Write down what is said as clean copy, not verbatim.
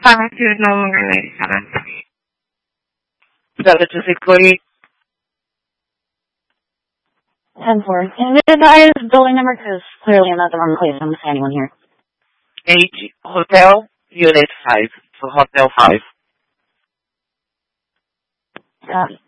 Unit no longer necessary. 72648. 10-4. And the advise building number, because clearly I'm not the wrong place. I'm missing anyone here. H Hotel Unit 5. So Hotel 5. Got it.